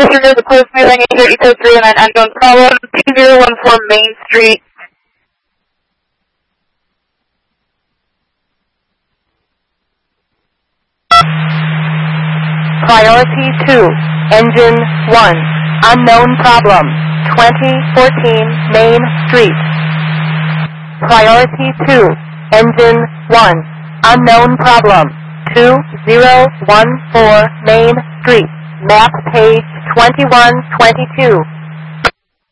Disregard the post moving into Eco 309 unknown problem, 2014 Main Street. Priority 2, Engine 1, unknown problem, 2014 Main Street. Priority 2, Engine 1, unknown problem, 2014 Main Street. Map page 2122.